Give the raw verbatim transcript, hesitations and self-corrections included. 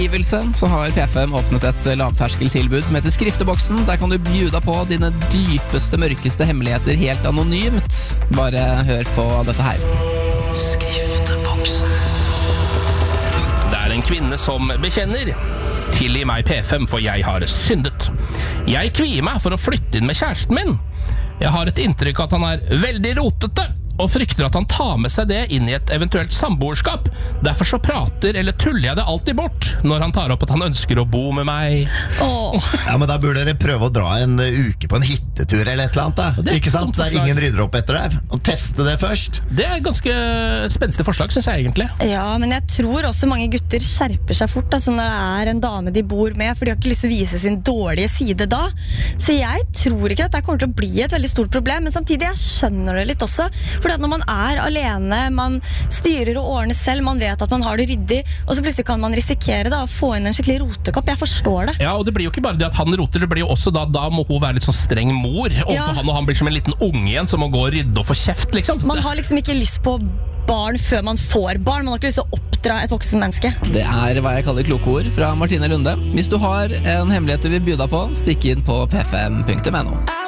Så har P F M åpnet et lavterskeltilbud som heter Skrifteboksen. Der kan du bjuda på dine dypeste, mørkeste hemmeligheter helt anonymt. Bare hør på dette her. Skrifteboksen. Det er en kvinne som bekjenner. Tilgi meg P F M, for jeg har syndet. Jeg kvier meg for å flytte inn med kjæresten min. Jeg har et inntrykk at han er veldig rotete, og frykter at han tar med seg det inn i et eventuelt samboerskap. Derfor så prater eller tuller jeg det alltid bort når han tar opp at han ønsker å bo med meg. Åh. Ja, men da burde dere prøve å dra en uke på en hittetur eller et eller annet da. Det er ikke sant? Der ingen rydder opp etter deg. Og teste det først. Det er et ganske spenstig forslag, synes jeg egentlig. Ja, men jeg tror også mange gutter skjerper seg fort, altså når det er en dame de bor med, for de har ikke lyst til å vise sin dårlige side da. Så jeg tror ikke at det kommer til å bli et veldig stort problem, men samtidig jeg skjønner det litt også. For at når man er alene, man styrer og ordner selv, man vet at man har det ryddig, og så plutselig kan man risikere da, å få inn en skikkelig rotekopp. Jeg forstår det. Ja, og det blir jo ikke bare det at han roter, det blir jo også da, da må hun være litt sånn streng mor overfor Ja. han, og han blir som en liten unge igjen som må gå og rydde og få kjeft, liksom. Man har liksom ikke lyst på barn før man får barn. Man har ikke lyst til å oppdra et voksen menneske. Det er hva jeg kaller kloke ord fra Martine Lunde. Hvis du har en hemmelighet du vil bjuda på, stikk inn på p f m punktum n o.